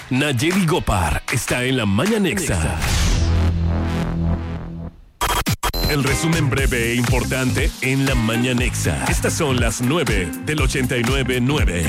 Nayeli Gopar está en la Mañanexa. El resumen breve e importante en la Mañanexa. Estas son las 9 del 89.9.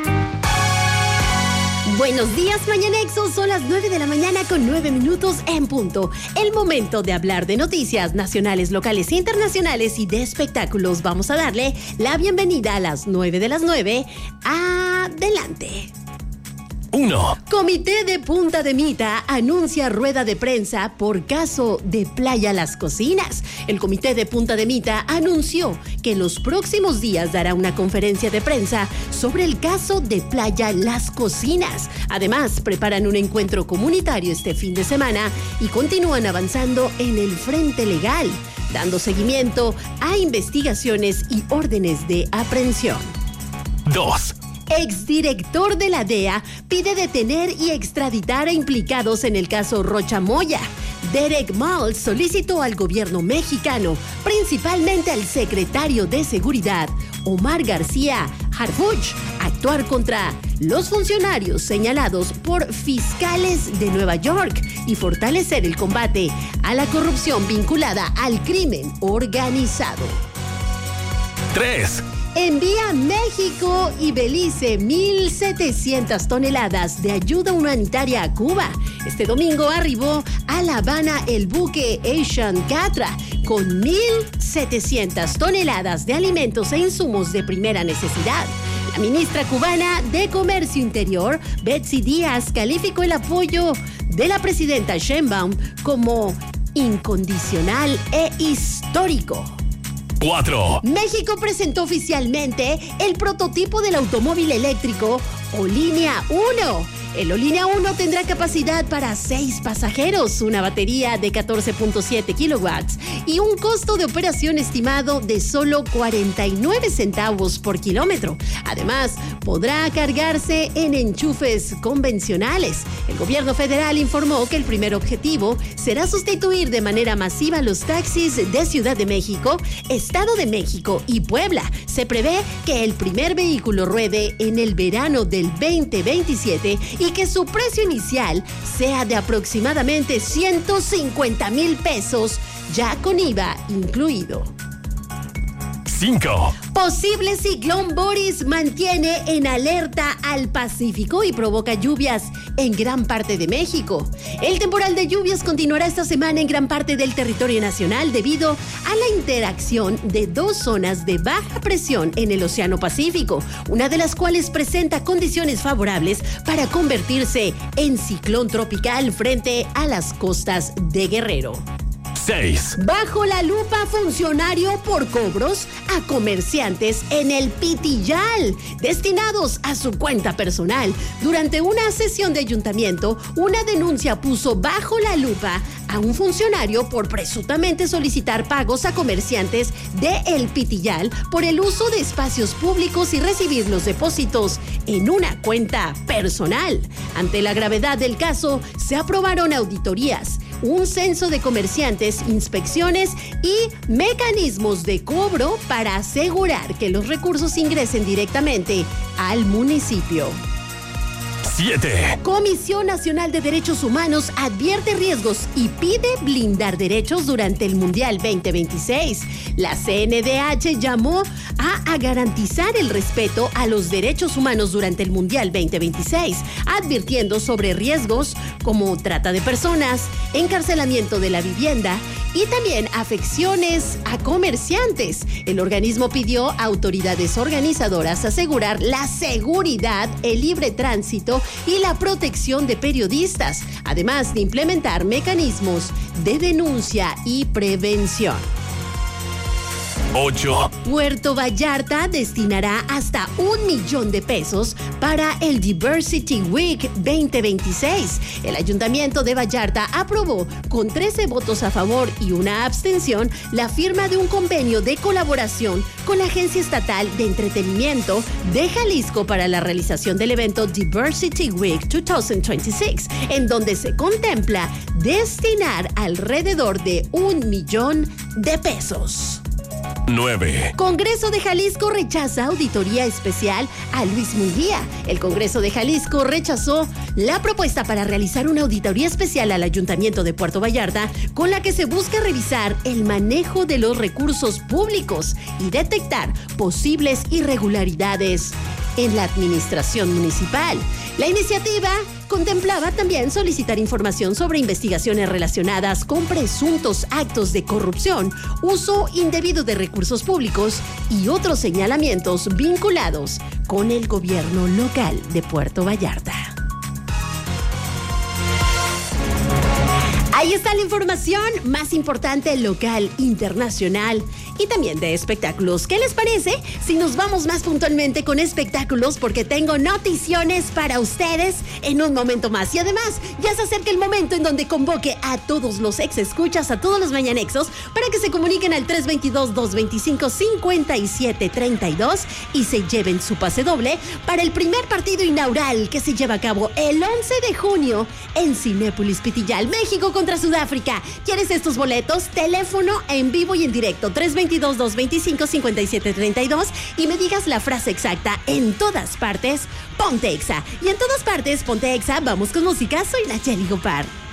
Buenos días, Mañanexos. Son las 9 de la mañana con 9 minutos en punto. El momento de hablar de noticias nacionales, locales, internacionales y de espectáculos. Vamos a darle la bienvenida a las 9 de las 9. Adelante. 1. Comité de Punta de Mita anuncia rueda de prensa por caso de Playa Las Cocinas. El Comité de Punta de Mita anunció que en los próximos días dará una conferencia de prensa sobre el caso de Playa Las Cocinas. Además, preparan un encuentro comunitario este fin de semana y continúan avanzando en el frente legal, dando seguimiento a investigaciones y órdenes de aprehensión. 2. Exdirector de la DEA pide detener y extraditar a implicados en el caso Rocha Moya. Derek Maltz solicitó al gobierno mexicano, principalmente al secretario de Seguridad, Omar García Harfuch, actuar contra los funcionarios señalados por fiscales de Nueva York y fortalecer el combate a la corrupción vinculada al crimen organizado. 3. Envía México y Belice 1,700 toneladas de ayuda humanitaria a Cuba. Este domingo arribó a La Habana el buque Asian Catra con 1,700 toneladas de alimentos e insumos de primera necesidad. La ministra cubana de Comercio Interior, Betsy Díaz, calificó el apoyo de la presidenta Sheinbaum como incondicional e histórico. 4. México presentó oficialmente el prototipo del automóvil eléctrico Olínea 1. El Olínea 1 tendrá capacidad para 6 pasajeros, una batería de 14.7 kilowatts y un costo de operación estimado de solo 49 centavos por kilómetro. Además, podrá cargarse en enchufes convencionales. El gobierno federal informó que el primer objetivo será sustituir de manera masiva los taxis de Ciudad de México, Estado de México y Puebla. Se prevé que el primer vehículo ruede en el verano del 2027 y que su precio inicial sea de aproximadamente 150,000 pesos, ya con IVA incluido. 5. Posible ciclón Boris mantiene en alerta al Pacífico y provoca lluvias en gran parte de México. El temporal de lluvias continuará esta semana en gran parte del territorio nacional debido a la interacción de dos zonas de baja presión en el Océano Pacífico, una de las cuales presenta condiciones favorables para convertirse en ciclón tropical frente a las costas de Guerrero. 6. Bajo la lupa, funcionario por cobros a comerciantes en el Pitillal, destinados a su cuenta personal. Durante una sesión de ayuntamiento, una denuncia puso bajo la lupa a un funcionario por presuntamente solicitar pagos a comerciantes de El Pitillal por el uso de espacios públicos y recibir los depósitos en una cuenta personal. Ante la gravedad del caso, se aprobaron auditorías, un censo de comerciantes, inspecciones y mecanismos de cobro para asegurar que los recursos ingresen directamente al municipio. 7. Comisión Nacional de Derechos Humanos advierte riesgos y pide blindar derechos durante el Mundial 2026. La CNDH llamó a garantizar el respeto a los derechos humanos durante el Mundial 2026, advirtiendo sobre riesgos como trata de personas, encarcelamiento de la vivienda y también afecciones a comerciantes. El organismo pidió a autoridades organizadoras asegurar la seguridad, el libre tránsito y la protección de periodistas, además de implementar mecanismos de denuncia y prevención. 8. Puerto Vallarta destinará hasta $1,000,000 para el Diversity Week 2026. El Ayuntamiento de Vallarta aprobó con 13 votos a favor y una abstención la firma de un convenio de colaboración con la Agencia Estatal de Entretenimiento de Jalisco para la realización del evento Diversity Week 2026, en donde se contempla destinar alrededor de $1,000,000. 9. Congreso de Jalisco rechaza auditoría especial a Luis Munguía. El Congreso de Jalisco rechazó la propuesta para realizar una auditoría especial al Ayuntamiento de Puerto Vallarta, con la que se busca revisar el manejo de los recursos públicos y detectar posibles irregularidades en la administración municipal. La iniciativa contemplaba también solicitar información sobre investigaciones relacionadas con presuntos actos de corrupción, uso indebido de recursos públicos y otros señalamientos vinculados con el gobierno local de Puerto Vallarta. Ahí está la información más importante local, internacional y también de espectáculos. ¿Qué les parece si nos vamos más puntualmente con espectáculos? Porque tengo noticiones para ustedes en un momento más. Y además, ya se acerca el momento en donde convoque a todos los ex-escuchas, a todos los mañanexos, para que se comuniquen al 322-225-5732 y se lleven su pase doble para el primer partido inaugural que se lleva a cabo el 11 de junio en Cinépolis Pitillal, México contra Sudáfrica. ¿Quieres estos boletos? Teléfono en vivo y en directo 322-225-5732 y me digas la frase exacta: en todas partes, ponte Exa. Y en todas partes, ponte Exa. Vamos con música. Soy Nacheli Gopar.